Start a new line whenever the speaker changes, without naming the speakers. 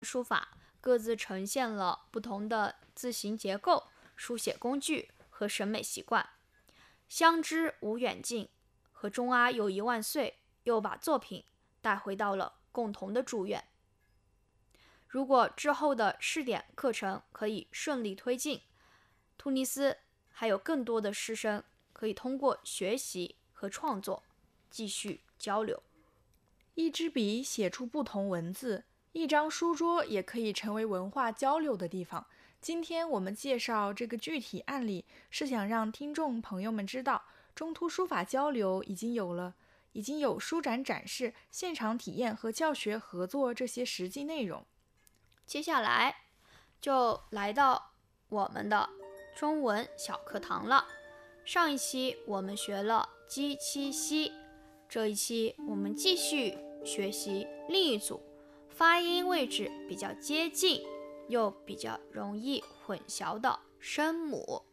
书法各自呈现了不同的字形结构、书写工具和审美习惯。相知无远近和中阿友谊万岁又把作品带回到了共同的祝愿。如果之后的试点课程可以顺利推进，突尼斯还有更多的师生可以通过学习和创作继续交流。
一支笔写出不同文字，一张书桌也可以成为文化交流的地方。今天我们介绍这个具体案例，是想让听众朋友们知道，中突书法交流已经有书展展示、现场体验和教学合作这些实际内容。
接下来就来到我们的中文小课堂了。上一期我们学了鸡、七、西，这一期我们继续学习另一组发音位置比较接近又比较容易混淆的声母。